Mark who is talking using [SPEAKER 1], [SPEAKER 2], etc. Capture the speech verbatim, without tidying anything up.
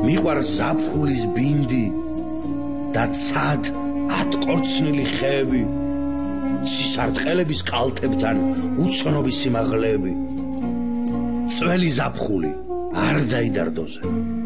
[SPEAKER 1] მიყვარს ზაფხულის ბინდი და ცად ატყორცნილი ხეები, სისარტყელების კალთებთან უცნობი სიმაღლეები. წველი ზაფხული არ დაიდარდოზე.